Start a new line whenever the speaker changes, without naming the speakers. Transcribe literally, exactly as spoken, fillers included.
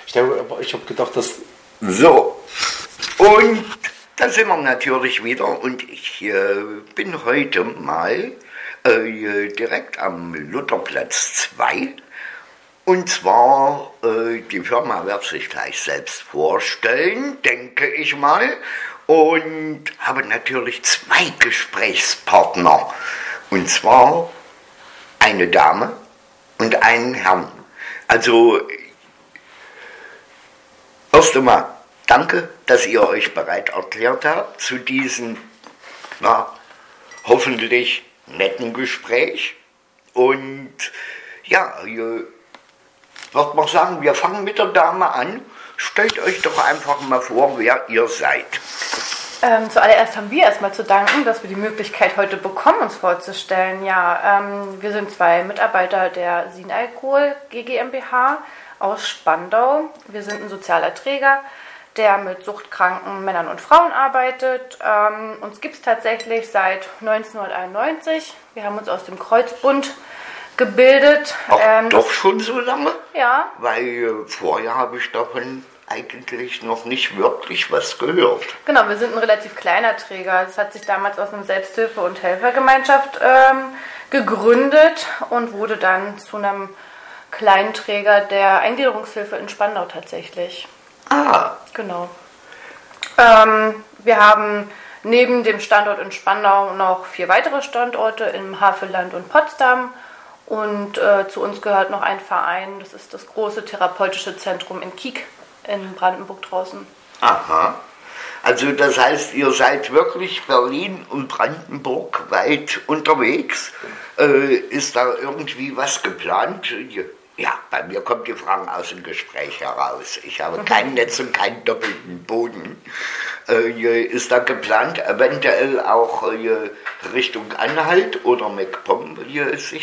Ich habe ich hab gedacht, dass...
So, und da sind wir natürlich wieder und ich äh, bin heute mal äh, direkt am Lutherplatz zwei. Und zwar, äh, die Firma wird sich gleich selbst vorstellen, denke ich mal. Und habe natürlich zwei Gesprächspartner. Und zwar eine Dame und einen Herrn. Also, erst einmal danke, dass ihr euch bereit erklärt habt zu diesem, na, hoffentlich netten Gespräch. Und ja, ihr würde man sagen, wir fangen mit der Dame an. Stellt euch doch einfach mal vor, wer ihr seid.
Ähm, zuallererst haben wir erstmal zu danken, dass wir die Möglichkeit heute bekommen, uns vorzustellen. Ja, ähm, wir sind zwei Mitarbeiter der Sinalkohol GmbH aus Spandau. Wir sind ein sozialer Träger, der mit suchtkranken Männern und Frauen arbeitet. Ähm, uns gibt es tatsächlich seit neunzehnhunderteinundneunzig. Wir haben uns aus dem Kreuzbund gebildet.
Ach,
ähm,
doch schon so lange?
Ja.
Weil äh, vorher habe ich davon eigentlich noch nicht wirklich was gehört.
Genau, wir sind ein relativ kleiner Träger. Es hat sich damals aus einer Selbsthilfe- und Helfergemeinschaft ähm, gegründet und wurde dann zu einem kleinen Träger der Eingliederungshilfe in Spandau tatsächlich.
Ah.
Genau. Ähm, wir haben neben dem Standort in Spandau noch vier weitere Standorte im Havelland und Potsdam. Und äh, zu uns gehört noch ein Verein, das ist das große therapeutische Zentrum in Kiek in Brandenburg draußen.
Aha. Also das heißt, ihr seid wirklich Berlin und Brandenburg weit unterwegs. Äh, ist da irgendwie was geplant? Ja, bei mir kommt die Frage aus dem Gespräch heraus. Ich habe kein Netz und keinen doppelten Boden. Äh, ist da geplant, eventuell auch äh, Richtung Anhalt oder MacPom sich